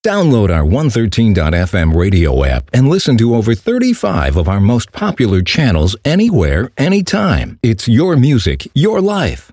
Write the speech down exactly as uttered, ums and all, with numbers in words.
Download our one thirteen dot f m radio app and listen to over thirty-five of our most popular channels anywhere, anytime. It's your music, your life.